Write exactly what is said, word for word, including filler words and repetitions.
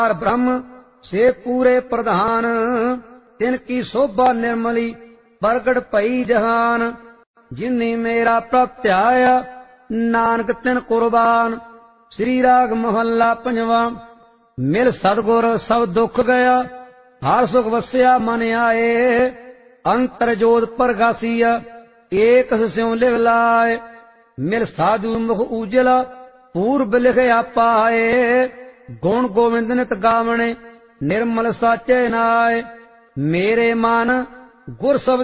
ब्रह्म से पूरे प्रधान, तिनकी शोभा निर्मली प्रगट भई जहान। जिन्नी मेरा प्रभ ध्याया नानक तिन कुर्बान। श्री राग मोहल्ला पंजवा। मिल सतगुर सब दुख गया, हर सुख वस्या मन आए। अंतर जोत प्रगासिया, एक स्यों लिव लाए। मिल साधु मुख उजला, पूर्व लिखया पाए। गुण गोविंद नित गावणे, निर्मल साचे नाय। मेरे मन गुर शब्द